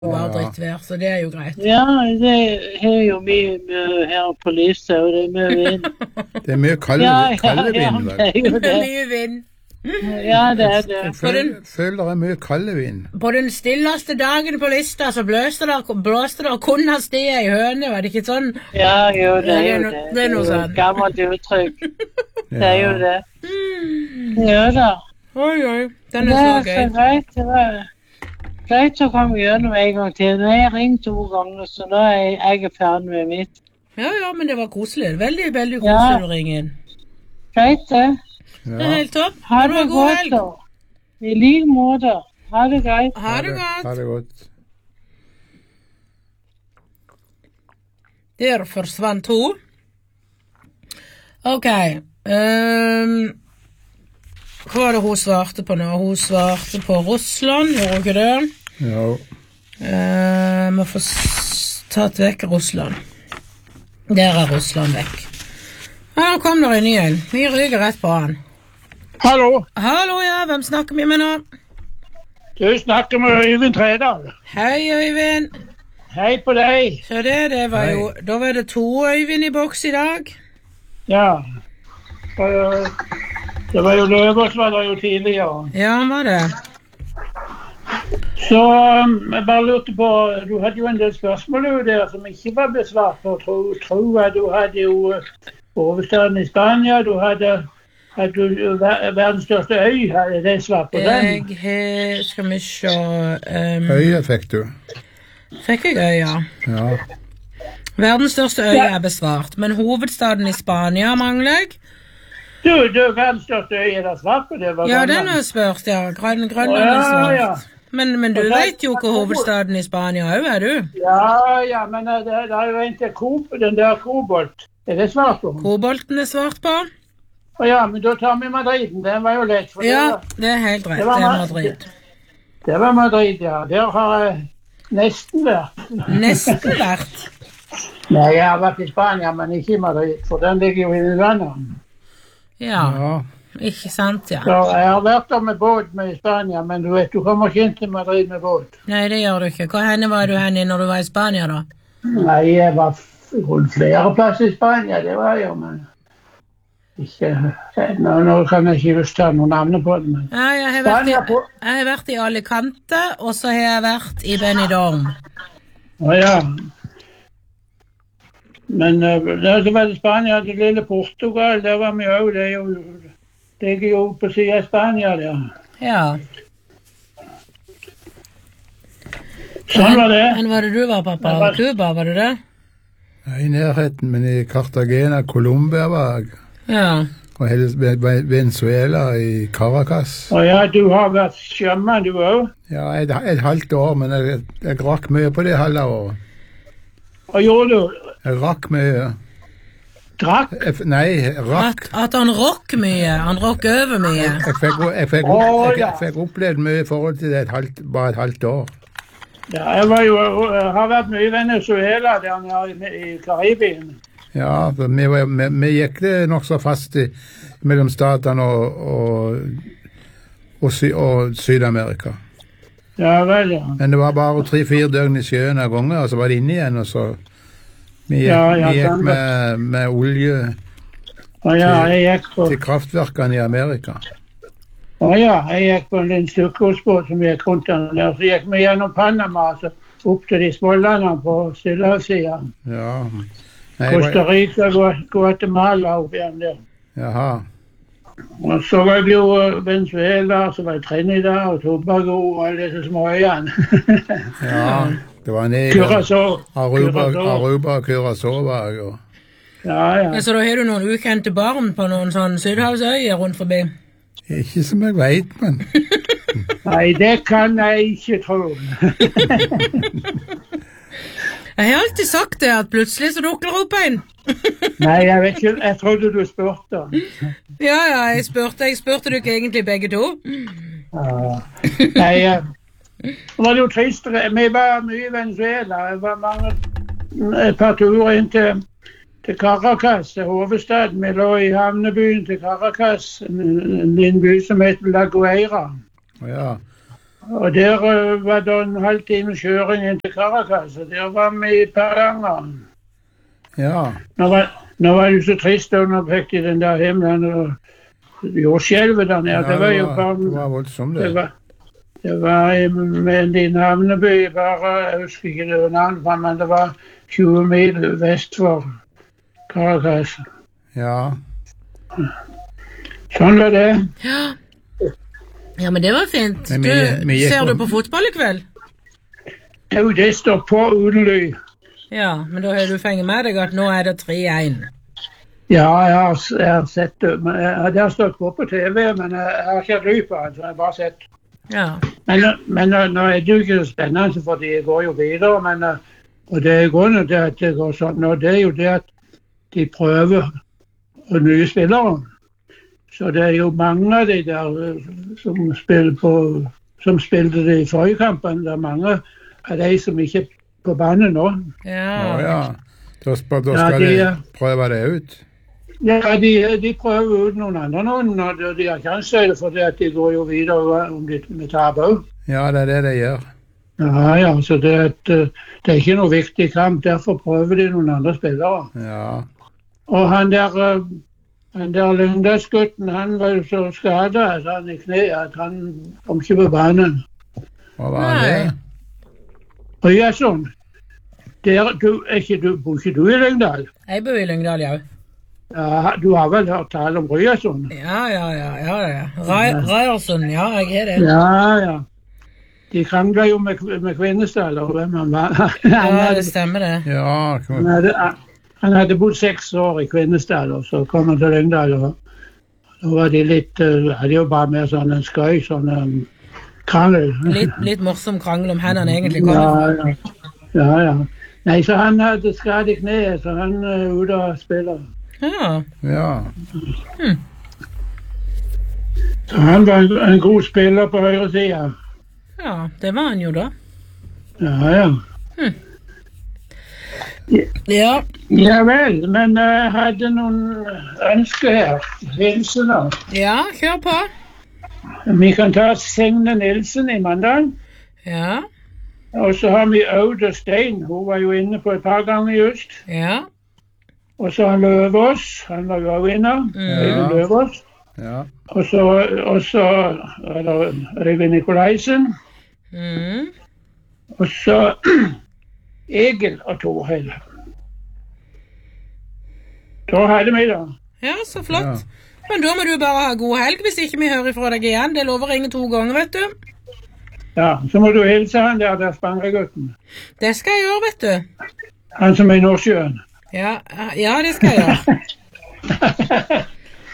Bare drittvær, så det jo greit. Ja, det jo mye her på Lista, og det mye vind. Det mye kalde vind, vel? Det mye vind. Ja, det det. Jeg føler det mye kalde vind. På den stilleste dagen på Lista, så blåste det kun av stedet i høne, var det ikke sånn? Ja, jo, det jo det. Det noe sånn. Gammelt uttrykk. Det jo det. Ja da. Oi, den så gøy. Så greit, det var greit å komme gjennom en gang til. Nå har jeg ringt 2 ganger, så nå jeg ferdig med mitt. Ja, men det var koselig. Veldig, veldig koselig å ringe inn. Greit, det. Ja. Det helt topp. Ha det godt, da. I like måte. Ha det greit. Ha det godt. Ha det godt. Der forsvant 2. Ok. Hva var det hun svarte på nå? Hun svarte på Russland, gjorde hun ikke det? Ja. Må få tatt vekk Russland. Der Russland vekk. Ja, nå kom der en ny en. Vi ryger rett på han. Hallo. Hallo, ja. Hvem snakker vi med nå? Du snakker med Øyvind Tredal. Hei, Øyvind. Hei på deg. Så det var jo... Da var det 2 Øyvind i boks i dag. Ja. Det var jo Løvås var det jo tidligere. Ja, var det. Så jeg bare lurte på, du hadde jo en del spørsmål der som ikke var besvart på. Tro at du hadde jo hovedstaden i Spania, du hadde verdens største øy, hadde det svart på den? Skal vi se... Øya fikk du. Fikk jeg øya? Ja. Verdens største øy besvart, men hovedstaden i Spania mangler jeg. Du, verdens største øy det svart på det? Ja, den har spørt, ja. Grønland svart. Ja. Men du vet jo ikke hovedstaden i Spania også, du? Ja, men det jo en til den der Kobolt. Det svart på? Kobolten svart på. Ja, men da tar vi Madriden. Den var jo lett. Ja, det helt rett. Det Madrid. Det var Madrid, ja. Der har jeg nesten vært. Nesten vært? Nei, jeg har vært i Spania, men ikke i Madrid, for den ligger jo i landet. Ja. Ikke sant, ja. Så jeg har vært der med båt med i Spania, men du vet, du kommer ikke inn til Madrid med båt. Nei, det gjør du ikke. Hvor var du henne når du var i Spania, da? Nei, jeg var rundt flere plasser i Spania, det var jeg, men ikke... Nå kan jeg ikke huske noen navn på det, men... Ja, jeg har vært i Alicante, og så har jeg vært i Benidorm. Ja. Men så var det Spania, det lille Portugal, der var vi også, det er jo på siden av Spania der. Ja. Sånn var det. Men var det du var, pappa? Cuba, var det det? I nærheten, men i Cartagena, Colombia var jeg. Ja. Og Venezuela i Caracas. Ja, du har vært sjømann, du også? Ja, et halvt år, men jeg rakk mye på det halve året. Hva gjorde du? Jeg rakk mye. Drakk? Nei, rakk. At han rock mye? Han rock over mye? Jeg fikk opplevd mye i forhold til det bare et halvt år. Ja, jeg har vært mye i Venezuela der nede i Karibien. Ja, vi gikk det nok så fast mellom statene og Syd-Amerika. Ja vel, ja. Men det var bare 3-4 døgn i sjøen av ganger, og så var det inne igjen, og så vi gikk med olje til kraftverkene i Amerika. Jeg gikk på en styrkosbåt som gikk rundt den der, så gikk vi gjennom Panama, så opp til de smålandene på Stillehavssiden. Ja. Costa Rica, Guatemala opp igjen der. Jaha. Og så var det jo Venezuela, så var det Trinidad og Tobago og alle disse små øyene. Ja, det var en Aruba og Curacao var jeg jo. Ja. Så da har du noen ukjente barn på noen sånne sydhavsøyer rundt forbi? Ikke som jeg vet, men... Nei, det kan jeg ikke tro. Jeg har alltid sagt det, at plutselig så dukker opp en. Nei, jeg vet ikke, jeg trodde du spurte. Ja, jeg spurte du ikke egentlig begge to? Nei, det var jo trist. Vi var mye i Venezuela. Det var et par turer inn til Caracas, hovedstaden. Vi lå i havnebyen til Caracas, en liten by som heter La Guaira. Ja. Og der var det en halvtime kjøring inn til Caracas, og der var vi i Paranger. Ja. Nå var det så trist da når fikk de den der himmelen og jordskjelvet der nede. Ja, det var jo bare... Det var voldsomt det. Det var med en havneby, bare, jeg husker ikke det navnet, men det var 20 mil vest for Caracas. Ja. Sånn var det. Ja, men det var fint. Ser du på fotball i kveld? Jo, det står på uten lyd. Ja, men da har du fengt med deg at nå er det 3-1. Ja, jeg har sett det. Det har stått på TV, men jeg har ikke lyd på det, så jeg har bare sett. Ja. Men nå er det jo ikke spennende, for de går jo videre, men og det er grunnen til at det går sånn, og det er jo det at de prøver nye spillere. Så det er jo mange av de der som spilte det i forrige kampen. Det er mange av de som ikke er på banen nå. Ja. Da skal de prøve det ut? Ja, de prøver ut noen andre nå, når de har kanskje, for det at de går jo videre om de taper. Ja, det er det de gjør. Ja, så det er ikke noe viktig kamp, derfor prøver de noen andre spillere. Ja. Og han der Lyngdalsgutten, han var jo så skadet han i kneet at han kom ikke på banen. Hva var det? Ryasson, bor ikke du i Lyngdal? Jeg bor i Lyngdal, ja. Ja, du har vel hørt tale om Ryasson? Ja. Ryasson, ja, jeg er det. Ja. De krangler jo med Kvinesdal og hvem han var. Ja, det stemmer det. Ja, han hadde bodd 6 år i Kvinesdal, og så kom han til Lyngdal, og da var de litt, hadde jo bare mer sånn en skøy, sånn krangel. Litt morsom krangel om hvor han egentlig kommer. Ja. Nei, så han hadde skadet i kneet, så han er ute og spiller. Ja. Så han var en god spiller på høyre side. Ja, det var han jo da. Ja. Ja vel, men jeg hadde noen ønsker her. Hilsener. Ja, kjør på. Vi kan ta Signe Nilsen i Mandal. Ja. Og så har vi Aude Stein. Hun var jo inne på et par ganger just. Ja. Og så har Løvås. Han var jo også inne. Øyvind Løvås. Ja. Og så er det Øyvind Nikolaisen. Og så Egil og Torhild. Da hadde vi det. Ja, så flott. Men da må du bare ha god helg hvis ikke vi hører fra deg igjen. Det lover å ringe 2 ganger, vet du. Ja, så må du hilse han der Spangegutten. Det skal jeg gjøre, vet du. Han som er i Nordsjøen. Ja, det skal jeg gjøre.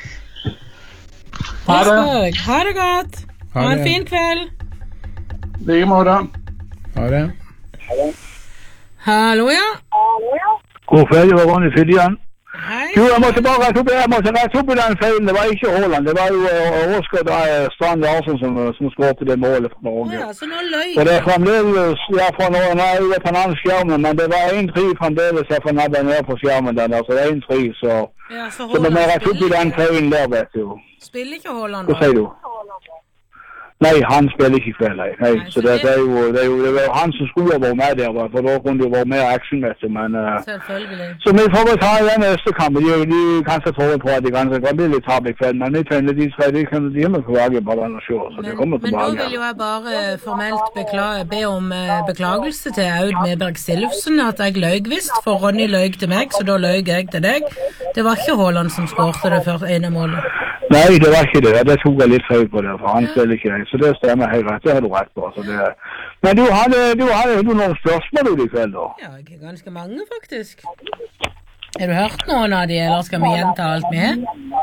Ha det godt. Ha en fin kveld. I like måte. Ha det. Hallo, ja. God kveld, det var Ronny Fidjan. Hei. Jo, jeg måtte rette opp i den feilen. Det var ikke Haaland. Det var jo Oskar Strand Larsen som skåret det målet fra Norge. Ja, så nå løy. Og det er fremdeles, fra nå er det på en annen skjermen, men det var 1-3 fremdeles jeg fornadde ned på skjermen der, så det er 1-3, så det må rette opp i den feilen der, vet du. Spiller ikke Haaland da? Hva sier du? Nei, han spiller ikke i kveld, nei. Så det er jo han som skulle ha vært med der, for da kunne det jo vært mer actionmessig, men... Selvfølgelig. Så vi får vel ta i den neste kamp. De kanskje tror på at de kanskje blir litt tapt i kveld, men vi finner de tre, de kommer tilbake på den og se, så det kommer tilbake. Men da vil jo jeg bare formelt be om beklagelse til Aud Medberg Stillufsen, at jeg løg visst, for Ronny løg til meg, så da løg jeg til deg. Det var ikke Haaland som skårte det første ene målet. Nei, det var ikke det. Det tok jeg litt feil på det, for han spiller ikke det. Så det stemmer helt rett. Det har du rett på. Så det... Men du hadde noen spørsmål i kveld, da? Ja, ganske mange, faktisk. Har du hørt noen av de, eller skal vi gjenta alt med?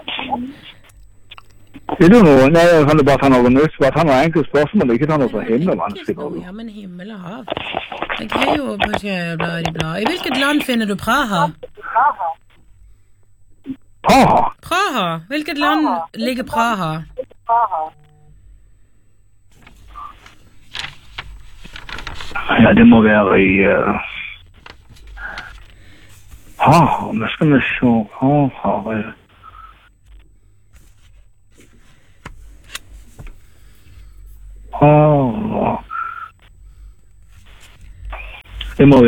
Er du noe? Nei, kan du bare ta noe nytt? Bare ta noen enkle spørsmål, ikke ta noe så himmelvanskelig. Ja, men himmel og hav. Jeg har jo blad. I hvilket land finner du Praha? Praha? Hvilket land ligger Praha? Ja, det må være i... Nå skal vi se... Det må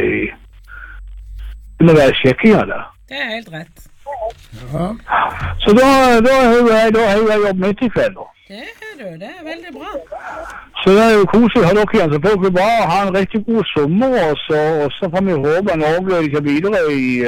være sjekking av det. Det helt rett. Ja. Så da har jeg jobb midt I kveld da. Det veldig bra. Så det jo koselig å ha dere igjen, så får vi bare ha en riktig god sommer, og så får vi håpe Norge ikke videre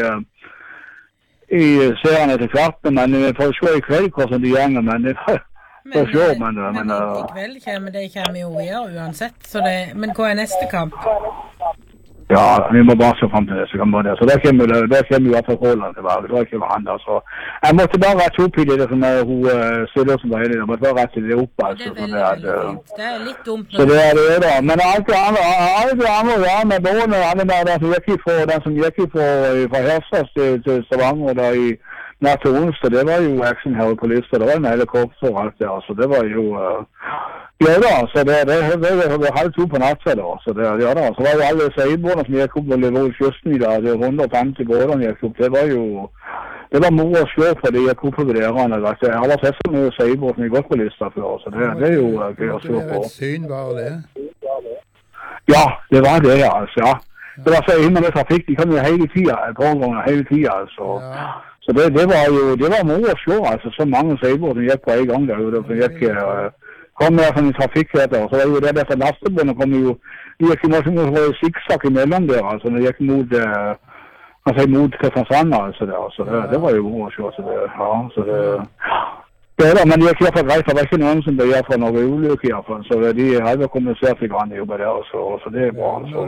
I serien etter hvert, men vi får se I kveld hvordan de gjenger, men det får se, men I kveld kommer jo gjøre uansett, men hva neste kamp? Ja, vi må bare se frem til det, så der kommer jo I hvert fall Roland til hverdag, det ikke han der, så jeg måtte bare rette opp I det som hun stiller som var hele, jeg måtte bare rette det opp, altså. Det det litt dumt. Så det det da, men alt det andre ja, med båne, alle der som gikk den som gikk fra Hersas til Stavanger da I natt til onsdag, det var jo action her på lista, det var en hele korps og alt det, altså, det var jo... Ja da, så det var halv 2 på natta da, så det, ja da, så var jo alle seibårene som gikk opp og levde kysten I dag, det 150 bårene gikk opp, det var jo, det var mor å slå for det gikk opp på vurderene, jeg har vært sett så mye seibårene som gikk opp på lista før, så det jo gøy å slå på. Det et syn, var det? Ja, det var det, altså, ja. Det var så innom med trafikk, de kom jo hele tida, altså. Ja. Så det var mor å slå, altså, så mange seibårene gikk på en gang der, og det gikk... kom med sånn I trafikkheter, så var jo det for lastebåndene kom jo, de gikk jo noe sikksakk imellom der, altså, når de gikk mot Kristiansand, altså, det var jo mor å slå, så det, ja, så det, da, men de gikk I hvert fall greit, det var ikke noen som ble fra noen ulykke I hvert fall, så de hadde kommunisert I grann jobber der, så det bra, så,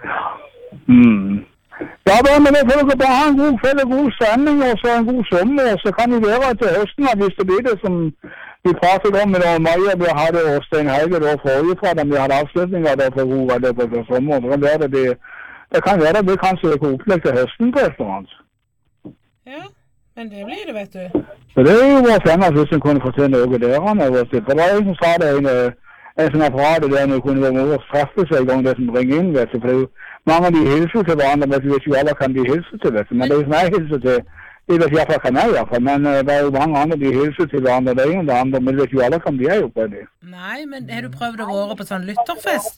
Ja, men det får dere bare ha en god kveld og god sending, og så en god sommer, og så kan det være til høsten, hvis det blir det som vi pratet om I Maja, vi hadde og Stein Hauge da forrige fra dem, vi hadde avslutninger da for hova da på sommer, det kan være det blir kanskje ikke opplegg til høsten på et eller annet. Ja, men det blir det, vet du. Så det jo vår femmert hvis en kunne få til noe der, for det var en som sa det, en sånn apparat der når kunne være med å straffe seg I gang det som ringer inn, vet du, for det mange av de hilser til hverandre, men du vet jo alle kan de hilse til, vet du, men det som jeg hilser til, det vet jeg kan jeg I hvert fall, men det jo mange andre de hilser til hverandre, det ene og det andre, men det vet jo alle kan de jo på det. Nei, men har du prøvd å være på sånn lytterfest?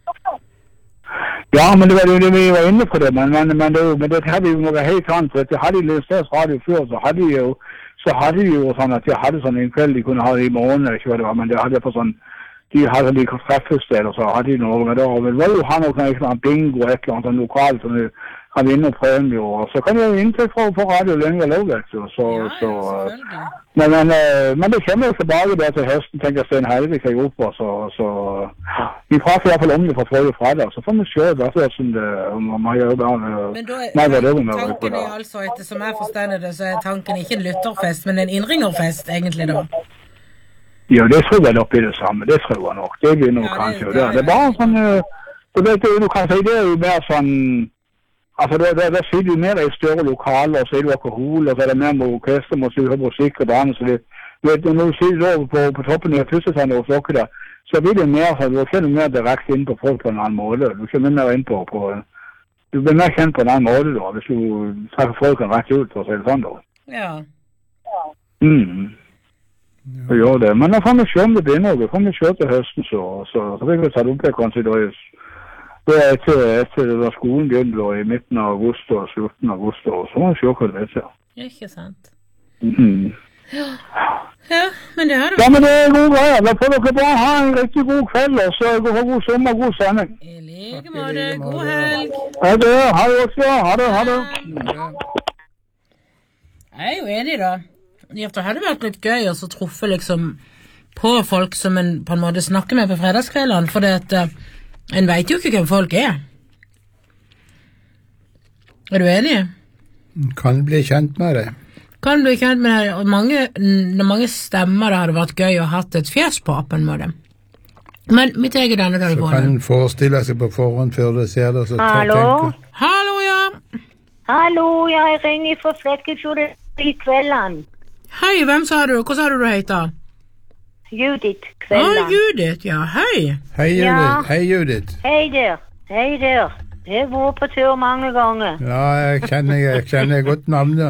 Ja, men det var jo det vi var inne på det, men det hadde jo noe helt annet, for det hadde jo Løsnes radio før, så hadde de jo sånn at de hadde sånn en kveld de kunne ha I morgen, ikke hva det var, men det hadde på sånn, de hadde de treffested, og så hadde de noe med det, og det var jo han og sånn bingo og et eller annet sånn lokalt, som kan vinne premie, og så kan det jo inntil på radio lenger lov, vet du, så, men det kommer jo tilbake der til høsten, tenker jeg Stein Helvig seg opp, og så vi prater I hvert fall om det fra fredag, så får vi se derfor som det, om man gjør det, men da tanken altså, etter som jeg forstår det, så tanken ikke en lytterfest, men en innringerfest, egentlig da? Ja, det tror jeg nok blir det samme, det tror jeg nok, det blir nok kanskje, det bare sånn, du kan si det jo mer sånn, altså det sier du mer I større lokaler, og så du alkohol, og så det mer med orkester, og så du har musikk og dans, så det, når du sier det på toppen I Fyssesand og flokker der, så blir det mer, du kjenner mer direkte inn på folk på en annen måte, du kjenner mer inn på, du blir mer kjent på en annen måte da, hvis du treffer folk rett ut, og så det sånn da. Ja. Så gjør det, men da får vi se om det blir noe, da får vi se til høsten, så vil vi ta det opp her kanskje da etter da skolen begynner I midten av august og slutten av august, og så må vi se hva det vet jeg. Ikke sant. Ja, men det har du. Ja, men det god greier, da får dere bare ha en riktig god kveld, og så god sommer, god sending. I like måte, god helg. Ha det også, ha det. Jeg jo enig da. Det hadde vært litt gøy å så truffe liksom på folk som en på en måte snakker med på fredagskveldene, for det at en vet jo ikke hvem folk Er du enig? Kan bli kjent med det. Kan bli kjent med det, og mange stemmer det hadde vært gøy å ha hatt et fjes på en måte. Men vi tar denne telefonen. Så kan en forestille seg på forhånd før du ser det, så Hallo? Hallo, ja. Hallo, jeg ringer fra Flekkefjord I kvelden. Hei, hvem sa du? Hva sa du heter? Judith Kvelland. Judith, ja, hei. Hei, Judith. Ja. Hei, Judith. Hei der. Jeg har vært på tur mange ganger. Ja, jeg kjenner godt navnet.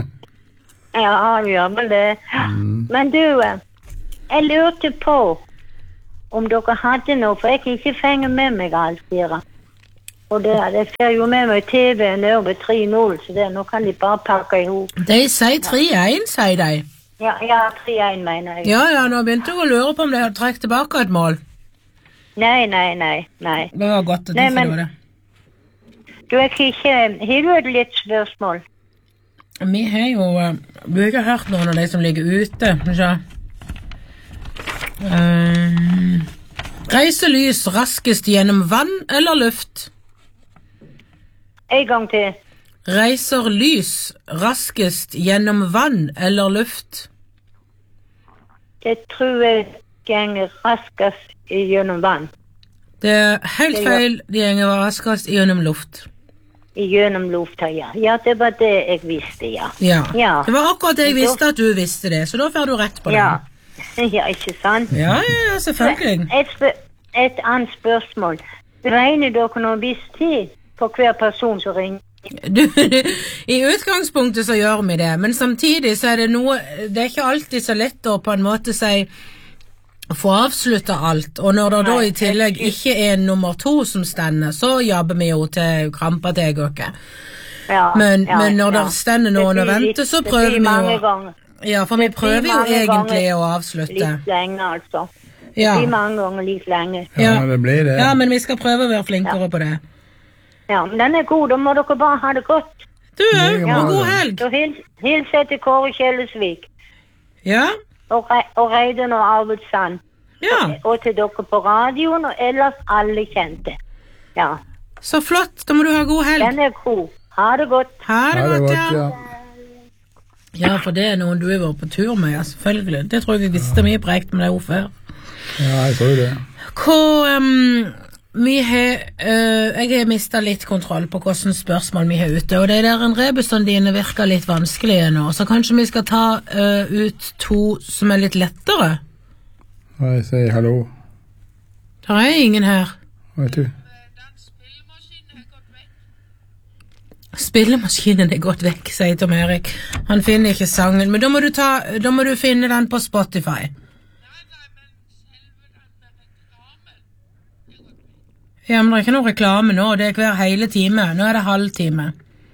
Ja, gjør vel det. Men du, jeg lurte på, om dere hadde noe, for jeg kan ikke fenge med meg alt dere. Og det fer jo med meg TV-en over 3-0, så nå kan de bare pakke ihop. De sier 3-1, sier de. Ja, 3-1 mener jeg. Ja, nå begynte jeg å lure på om de hadde trekt tilbake et mål. Nei. Det var godt at du gjorde det. Du har du et litt spørsmål? Vi har jo ikke hørt noen av de som ligger ute. Reiser lys raskest gjennom vann eller luft? En gang til. Reiser lys raskest gjennom vann eller luft? Det tror jeg ganger raskest gjennom vann. Det er helt feil, de ganger raskest gjennom luft. Gjennom lufta, ja. Ja, det var det jeg visste, ja. Ja, det var akkurat det jeg visste at du visste det, så da får du rett på det. Ja, ikke sant? Ja, selvfølgelig. Et annet spørsmål. Regner dere noe viss tid på hver person som ringer? I utgangspunktet så gjør vi det, men samtidig så er det er ikke alltid så lett å på en måte si få avslutta alt, og når det da i tillegg ikke er nummer 2 som stender, så jobber vi jo til krampa til dere. Men når det stender noen og venter, så prøver vi jo... Ja, for vi prøver jo egentlig å avslutte. Litt lenge, altså. Det blir mange ganger litt lenge. Ja, det blir det. Ja, men vi skal prøve å være flinkere på det. Ja, men den er god, da må dere bare ha det godt. Du, og god helg. Så hils til Kåre Kjellesvik. Ja. Og Reidun og Arvid Sand. Ja. Og til dere på radioen, og ellers alle kjente. Ja. Så flott, da må du ha god helg. Den er god. Ha det godt. Ha det godt, ja. Ja, for det er noen du har vært på tur med, ja, selvfølgelig. Det tror jeg visste mye prekt med deg ord før. Ja, jeg tror det. Jeg har mistet litt kontroll på hvordan spørsmål vi har ute, og det der en rebusene dine virker litt vanskelige nå, så kanskje vi skal ta ut 2 som er litt lettere? Og jeg sier hallo. Der er ingen her. Vet du? Spillemaskinen er gått vekk, sier Tom Erik. Han finner ikke sangen, men da må du finne den på Spotify. Ja, men det er ikke noe reklame nå, det er hver hele time. Nå er det halv time.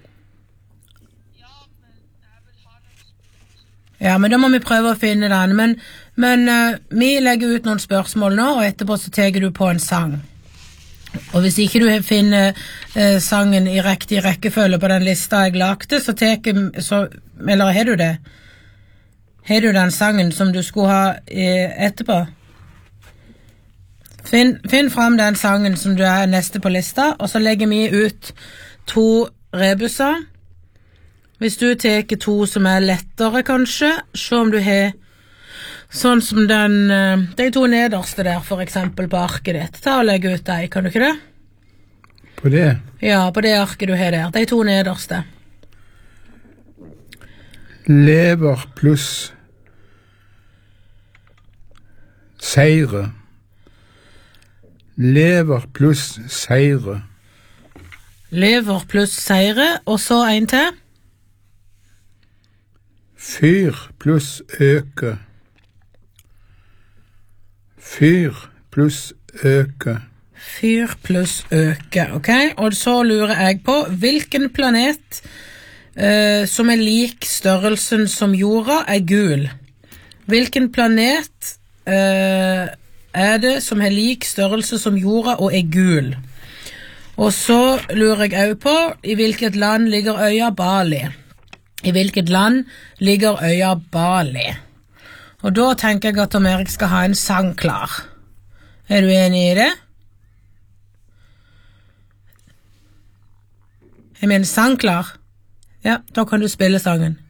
Ja, men da må vi prøve å finne den. Men vi legger ut noen spørsmål nå, og etterpå så teger du på en sang. Og hvis ikke du finner sangen i riktig rekkefølge på den lista jeg lagde, eller har du det? Har du den sangen som du skulle ha etterpå? Finn fram den sangen som du er neste på lista, og så legger vi ut 2 rebuser. Hvis du teker 2 som er lettere kanskje, se om du har sånn som de 2 nederste der, for eksempel på arket ditt. Ta og legg ut deg, kan du ikke det? På det? Ja, på det arket du har der. De 2 nederste. Lever pluss seire. Lever pluss seire. Lever pluss seire, og så en til. Fyr pluss øke. Fyr pluss øke. Fyr pluss øke, ok? Og så lurer jeg på, hvilken planet som er lik størrelsen som jorda er gul? Hvilken planet er det som er lik størrelse som jorda og er gul? Og så lurer jeg også på, i hvilket land ligger øya Bali? I hvilket land ligger øya Bali? Og da tenker jeg at Tom Erik skal ha en sang klar. Er du enig i det? Er min sang klar? Ja, da kan du spille sangen.